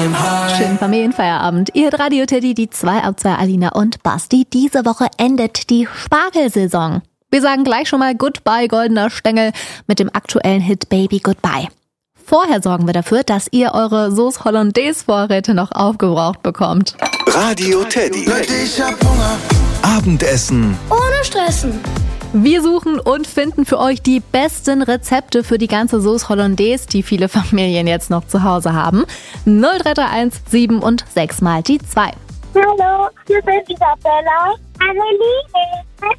Schönen Familienfeierabend. Ihr hört Radio Teddy, die 2 ab 2, Alina und Basti. Diese Woche endet die Spargelsaison. Wir sagen gleich schon mal Goodbye, goldener Stängel mit dem aktuellen Hit Baby Goodbye. Vorher sorgen wir dafür, dass ihr eure Sauce Hollandaise-Vorräte noch aufgebraucht bekommt. Radio Teddy. Abendessen ohne Stressen. Wir suchen und finden für euch die besten Rezepte für die ganze Sauce Hollandaise, die viele Familien jetzt noch zu Hause haben. 0331 7 und 6 mal die 2. Hallo, hier sind Isabella. Amelie,